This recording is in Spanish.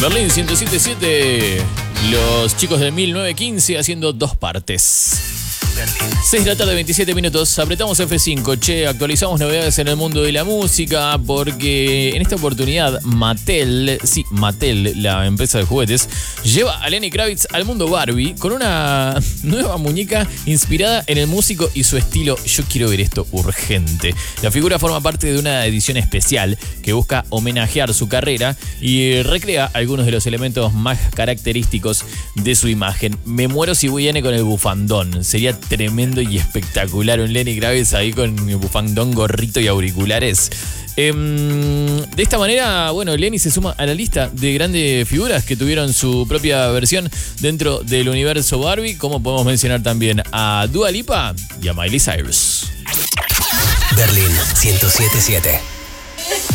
Berlín 107.7, los chicos de 1915 haciendo dos partes. 6 de la tarde, 27 minutos. Apretamos F5. Che, actualizamos novedades en el mundo de la música porque en esta oportunidad Mattel, la empresa de juguetes, lleva a Lenny Kravitz al mundo Barbie con una nueva muñeca inspirada en el músico y su estilo. Yo quiero ver esto urgente. La figura forma parte de una edición especial que busca homenajear su carrera y recrea algunos de los elementos más característicos de su imagen. Me muero si viene con el bufandón. Sería tremendo y espectacular un Lenny Kravitz ahí con bufandón, gorrito y auriculares. De esta manera, bueno, Lenny se suma a la lista de grandes figuras que tuvieron su propia versión dentro del universo Barbie, como podemos mencionar también a Dua Lipa y a Miley Cyrus. Berlín 107.7.